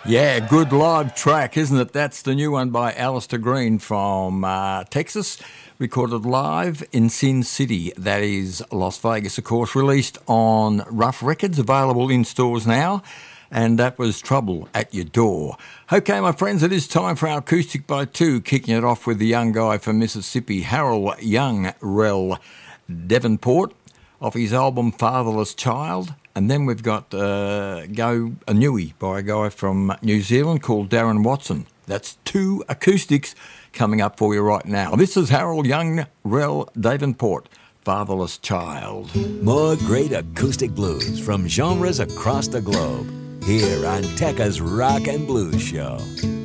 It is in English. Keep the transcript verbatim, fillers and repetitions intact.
Yeah, good live track, isn't it? That's the new one by Alistair Green from uh, Texas, recorded live in Sin City. That is Las Vegas, of course, released on Rough Records, available in stores now. And that was Trouble at Your Door. Okay, my friends, it is time for our Acoustic by Two, kicking it off with the young guy from Mississippi, Harold Young Rel Davenport, off his album Fatherless Child. And then we've got uh, Go a Newie by a guy from New Zealand called Darren Watson. That's two acoustics coming up for you right now. This is Harold Young Rel Davenport, Fatherless Child. More great acoustic blues from genres across the globe, here on Tekka's Rock and Blues Show.